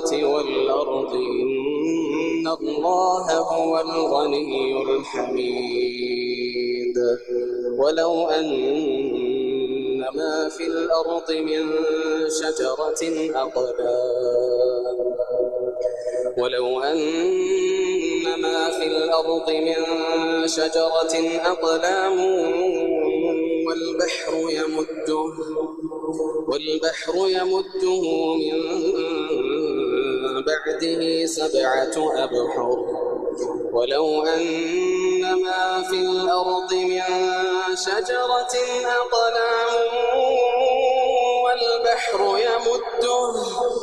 السماوات والأرض إن الله هو الغني الحميد. ولو أن ما في الأرض من شجرة أقلام والبحر يمده من بعده 7 أبحر ولو أن ما في الأرض من شجرة أقلام والبحر يمده